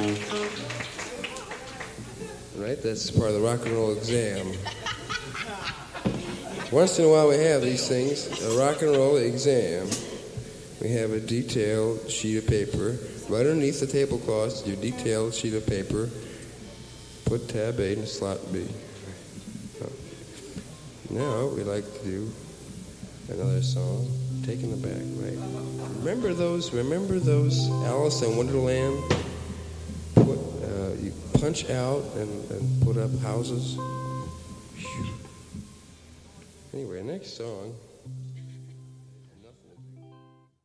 Right, that's part of the rock and roll exam. Once in a while we have these things, a rock and roll exam. We have a detailed sheet of paper. Right underneath the tablecloth, your detailed sheet of paper. Put tab A in slot B. Now we like to do another song, Taking the Back, right? Remember those Alice in Wonderland? You punch out and put up houses. Anyway, next song.